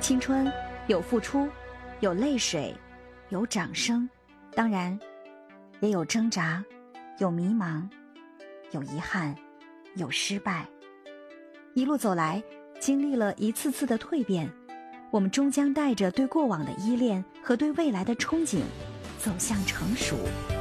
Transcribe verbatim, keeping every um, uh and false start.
青春有付出，有泪水，有掌声，当然也有挣扎，有迷茫，有遗憾，有失败。一路走来，经历了一次次的蜕变，我们终将带着对过往的依恋和对未来的憧憬走向成熟。